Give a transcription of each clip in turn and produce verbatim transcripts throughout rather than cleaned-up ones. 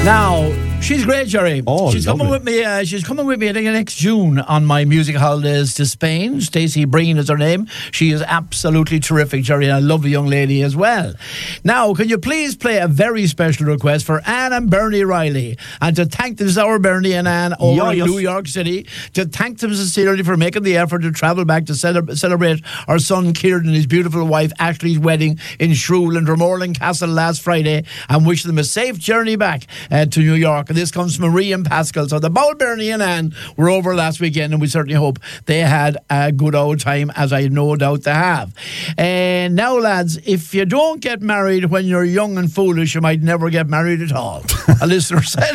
Now, she's great, Jerry. Oh, she's lovely. coming with me. Uh, she's coming with me I think, next June on my music holidays to Spain. Stacey Breen is her name. She is absolutely terrific, Jerry, and I love the young lady as well. Now, can you please play a very special request for Anne and Bernie Riley, and to thank this is our Bernie and Anne over Yeah, in yes. New York City, to thank them sincerely for making the effort to travel back to cele- celebrate our son Kieran and his beautiful wife Ashley's wedding in Shrule and Dromorland Castle last Friday, and wish them a safe journey back uh, to New York. And this comes from Marie and Pascal. So the bowl Bernie and Anne were over last weekend, and we certainly hope they had a good old time, as I no doubt they have. And now, lads, if you don't get married when you're young and foolish, you might never get married at all. A listener said.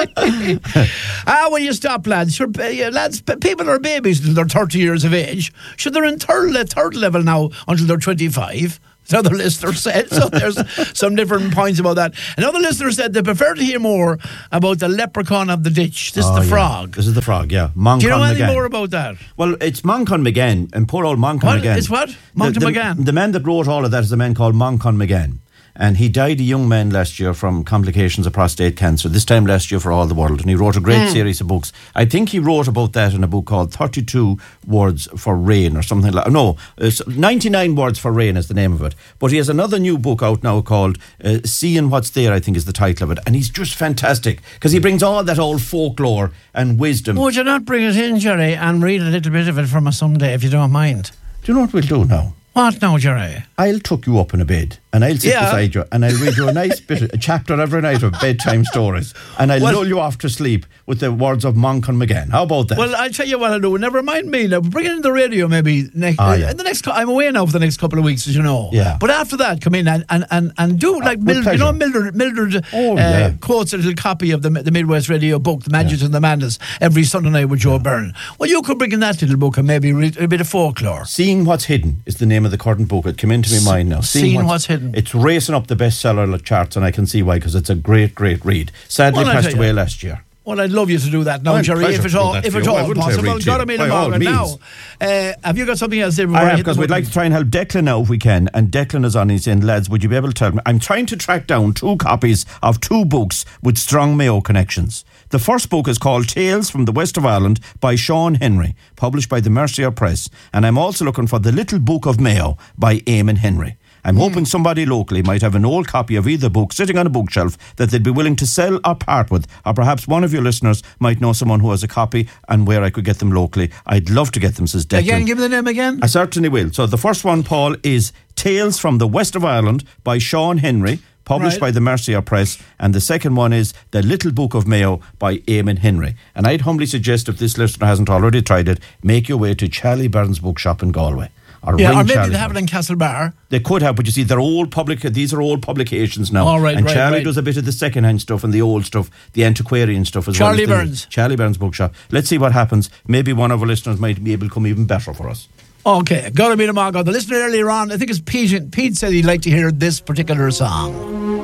Ah, when you stop, lads, you're, uh, lads, p- people are babies until they're thirty years of age. So they're in third, le- third level now until they're twenty-five. Another listener said. So there's some different points about that. Another listener said they prefer to hear more about the leprechaun of the ditch. This Oh, is the yeah. frog. This is the frog, yeah. Moncon Do you know anything McGann. more about that? Well, it's Moncon McGann, and poor old Moncon What? McGann. It's what? The- Moncton the, McGann? The man that wrote all of that is a man called Moncon McGann. And he died a young man last year from complications of prostate cancer, this time last year for all the world. And he wrote a great Mm. series of books. I think he wrote about that in a book called thirty-two Words for Rain or something like No, it's ninety-nine Words for Rain is the name of it. But he has another new book out now called uh, Seeing What's There, I think is the title of it. And he's just fantastic because he brings all that old folklore and wisdom. Would you not bring it in, Jerry, and read a little bit of it from us someday, if you don't mind? Do you know what we'll do now? What now, Jerry? I'll tuck you up in a bed and I'll sit Yeah. beside you and I'll read you a nice bit, a chapter every night of bedtime stories, and I'll Well- lull you off to sleep with the words of Moncon McGann. How about that? Well, I'll tell you what I'll do. Never mind me. Now, bring it in the radio maybe next. Ah, uh, yeah. in the next. co- I'm away now for the next couple of weeks, as you know. Yeah. But after that, come in and and, and, and do like with Mildred, you know pleasure. Mildred. Mildred Oh, uh, yeah. quotes a little copy of the the Midwest Radio book, The Magic and the Madness, every Sunday night with Joe Byrne. Well, you could bring in that little book and maybe read a bit of folklore. Seeing What's Hidden is the name of the current book. It came into my mind now. Seeing What's Hidden. It's racing up the bestseller charts, and I can see why, because it's a great, great read. Sadly Well, I passed tell you. away last year. Well, I'd love you to do that now, Oh, Jerry, pleasure if to at do all, that if for at you. Why all wouldn't I possible. read to Got you? to meet By a all Margaret now. means. Uh, have you got something else? There I have, because we'd like to try and help Declan now if we can. And Declan is on. He's saying, lads, would you be able to tell me? I'm trying to track down two copies of two books with strong Mayo connections. The first book is called Tales from the West of Ireland by Sean Henry, published by the Mercier Press. And I'm also looking for The Little Book of Mayo by Eamon Henry. I'm hoping somebody locally might have an old copy of either book sitting on a bookshelf that they'd be willing to sell or part with, or perhaps one of your listeners might know someone who has a copy and where I could get them locally. I'd love to get them, says Declan. Again, give me the name again. I certainly will. So the first one, Paul, is Tales from the West of Ireland by Sean Henry, published Right. by the Mercier Press. And the second one is The Little Book of Mayo by Eamon Henry. And I'd humbly suggest, if this listener hasn't already tried it, make your way to Charlie Burns Bookshop in Galway. Or Yeah, ring or maybe Charlie they have it Burns. in Castlebar. They could have, but you see, they're old public. These are old publications now. All right, and right, Charlie right. does a bit of the second-hand stuff and the old stuff, the antiquarian stuff as Charlie well. as the- Burns. Charlie Burns Bookshop. Let's see what happens. Maybe one of our listeners might be able to come even better for us. Okay, got to meet a Margot. The listener earlier on, I think it's Pete. Pete said he'd like to hear this particular song.